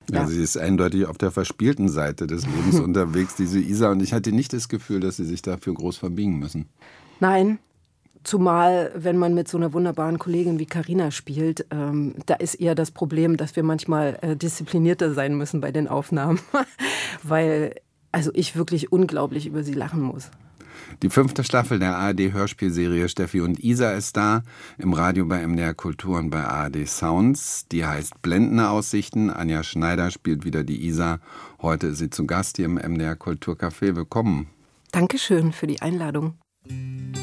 Ja, sie ist eindeutig auf der verspielten Seite des Lebens unterwegs, diese Isa. Und ich hatte nicht das Gefühl, dass sie sich dafür groß verbiegen müssen. Nein, zumal wenn man mit so einer wunderbaren Kollegin wie Carina spielt, da ist eher das Problem, dass wir manchmal disziplinierter sein müssen bei den Aufnahmen. Weil ich wirklich unglaublich über sie lachen muss. Die 5. Staffel der ARD-Hörspielserie Steffi und Isa ist da, im Radio bei MDR Kultur und bei ARD Sounds. Die heißt Blendende Aussichten. Anja Schneider spielt wieder die Isa. Heute ist sie zu Gast hier im MDR Kulturcafé. Willkommen. Dankeschön für die Einladung.